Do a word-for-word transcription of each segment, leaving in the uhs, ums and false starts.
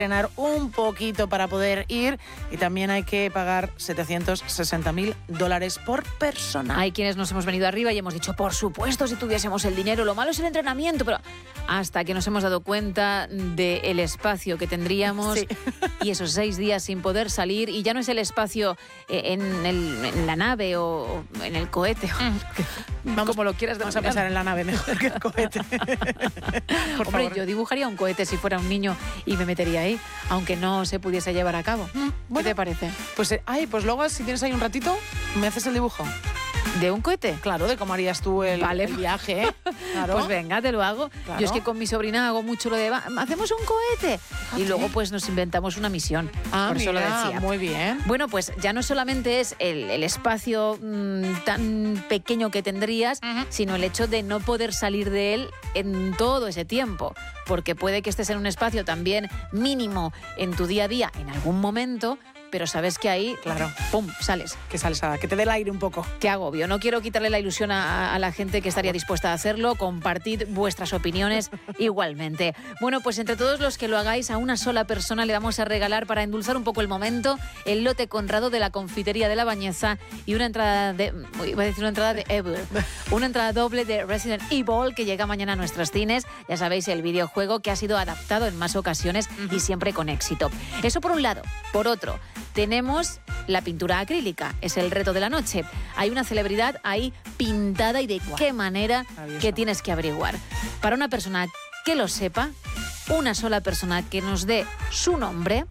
entrenar un poquito para poder ir y también hay que pagar setecientos sesenta mil dólares por persona. Hay quienes nos hemos venido arriba y hemos dicho, por supuesto, si tuviésemos el dinero, lo malo es el entrenamiento, pero hasta que nos hemos dado cuenta del espacio que tendríamos sí. y esos seis días sin poder salir, y ya no es el espacio en, el, en la nave o en el cohete, mm. vamos, como lo quieras. Vamos a pasar en la nave mejor que el cohete. Por Hombre, favor. Yo dibujaría un cohete si fuera un niño y me metería ahí, aunque no se pudiese llevar a cabo. ¿Qué bueno, te parece? Pues, eh, ay, pues luego, si tienes ahí un ratito, me haces el dibujo. ¿De un cohete? Claro, de cómo harías tú el, vale. el viaje, ¿eh? Claro. Pues venga, te lo hago. Claro. Yo es que con mi sobrina hago mucho lo de... hacemos un cohete. ¿Ah, y luego pues nos inventamos una misión. Ah, Por eso mira, lo decía. Muy bien. Bueno, pues ya no solamente es el, el espacio mmm, tan pequeño que tendrías, uh-huh. sino el hecho de no poder salir de él en todo ese tiempo. Porque puede que estés en un espacio también mínimo en tu día a día en algún momento, pero sabes que ahí, claro, pum, sales. Que sales a que te dé el aire un poco. Qué agobio. No quiero quitarle la ilusión a, a la gente que estaría dispuesta a hacerlo. Compartid vuestras opiniones igualmente. Bueno, pues entre todos los que lo hagáis, a una sola persona le vamos a regalar, para endulzar un poco el momento, el lote Conrado de la confitería de La Bañeza y una entrada de... Iba a decir una entrada de Evil. Una entrada doble de Resident Evil, que llega mañana a nuestros cines. Ya sabéis, el videojuego que ha sido adaptado en más ocasiones uh-huh. y siempre con éxito. Eso por un lado. Por otro, tenemos la pintura acrílica, es el reto de la noche. Hay una celebridad ahí pintada y de wow. qué manera que tienes que averiguar. Para una persona que lo sepa, una sola persona que nos dé su nombre,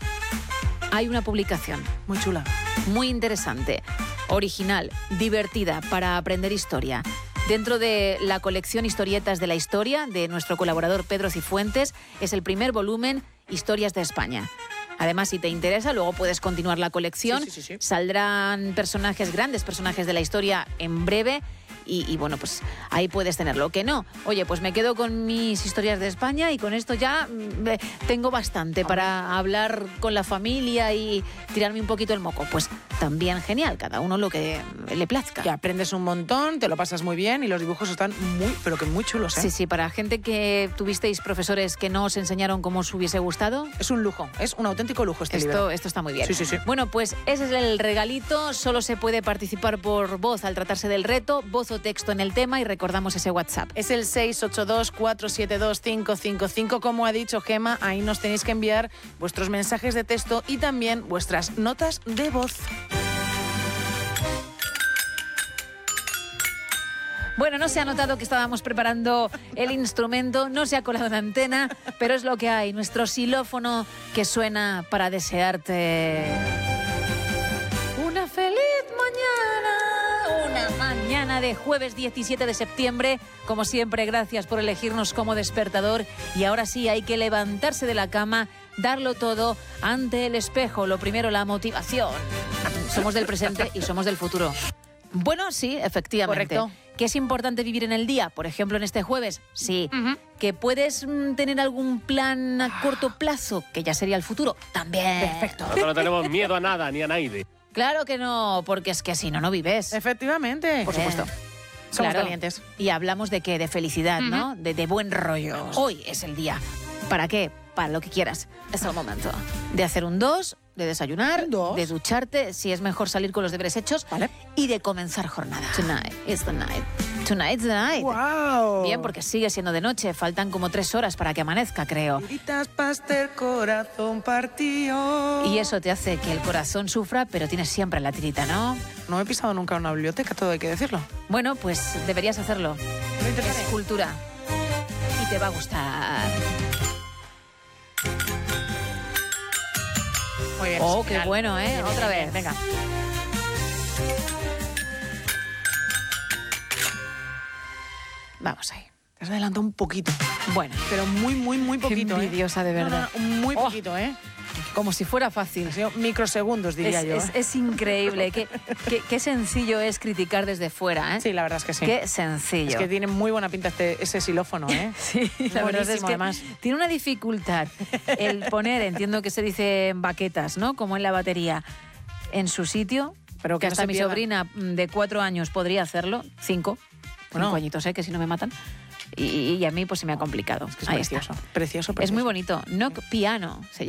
hay una publicación. Muy chula. Muy interesante, original, divertida, para aprender historia. Dentro de la colección Historietas de la Historia de nuestro colaborador Pedro Cifuentes, es el primer volumen, Historias de España. Además, si te interesa, luego puedes continuar la colección. Sí, sí, sí, sí. Saldrán personajes, grandes personajes de la historia en breve. Y, y bueno, pues ahí puedes tenerlo. Que no, oye, pues me quedo con mis historias de España y con esto ya eh, tengo bastante para hablar con la familia y tirarme un poquito el moco. Pues también genial, cada uno lo que le plazca. Que aprendes un montón, te lo pasas muy bien y los dibujos están muy, pero que muy chulos, ¿eh? Sí, sí, para gente que tuvisteis profesores que no os enseñaron como os hubiese gustado. Es un lujo, es un auténtico lujo este esto, libro. Esto está muy bien. Sí, sí, sí. Bueno, pues ese es el regalito. Solo se puede participar por voz al tratarse del reto, voz o texto en el tema, y recordamos ese WhatsApp. Es el seis ocho dos, cuatro siete dos, cinco cinco cinco, como ha dicho Gema, ahí nos tenéis que enviar vuestros mensajes de texto y también vuestras notas de voz. Bueno, no se ha notado que estábamos preparando el instrumento, no se ha colado en antena, pero es lo que hay, nuestro xilófono que suena para desearte una feliz mañana, una mañana de jueves diecisiete de septiembre. Como siempre, gracias por elegirnos como despertador, y ahora sí hay que levantarse de la cama, darlo todo ante el espejo. Lo primero, la motivación. Somos del presente y somos del futuro. Bueno, sí, efectivamente. Correcto. ¿Que es importante vivir en el día? Por ejemplo, en este jueves, sí. Uh-huh. ¿Que puedes mm, tener algún plan a corto plazo, que ya sería el futuro? También. Perfecto. Nosotros no tenemos miedo a nada, ni a nadie. Claro que no, porque es que si no, no vives. Efectivamente. Por supuesto. Somos claro. valientes. Y hablamos de qué, de felicidad, uh-huh. ¿no? De, de buen rollo. Hoy es el día. ¿Para qué? Para lo que quieras. Es el momento de hacer un dos, de desayunar, dos. de ducharte, si es mejor salir con los deberes hechos, vale. y de comenzar jornada. Tonight is the night. Tonight's the night. Wow. Bien, porque sigue siendo de noche. Faltan como tres horas para que amanezca, creo. Gritas pastel, corazón partido. Y eso te hace que el corazón sufra, pero tienes siempre la tirita, ¿no? No me he pisado nunca en una biblioteca, todo hay que decirlo. Bueno, pues deberías hacerlo. Es cultura. Y te va a gustar. Muy bien, oh, genial. Qué bueno, ¿eh? Bien, Otra bien, vez. Venga. Vamos ahí. Te has adelantado un poquito. Bueno. Pero muy, muy, muy poquito. Qué envidiosa, ¿eh? de verdad. No, no, no, muy oh. poquito, ¿eh? Como si fuera fácil. Ha sido microsegundos, diría es, yo. Es, ¿eh? es increíble. qué, qué, qué sencillo es criticar desde fuera, ¿eh? Sí, la verdad es que sí. Qué sencillo. Es que tiene muy buena pinta este, ese xilófono, ¿eh? Sí, la verdad es que además. Tiene una dificultad el poner, entiendo que se dice en baquetas, ¿no? Como en la batería, en su sitio. Pero que no hasta se mi pierda. sobrina de cuatro años podría hacerlo. Cinco. Bueno. Cinco añitos, ¿eh? Que si no me matan. y, y a mí pues se me ha complicado. Es que es Ahí precioso, está. precioso, precioso. Es muy bonito. Knock Piano se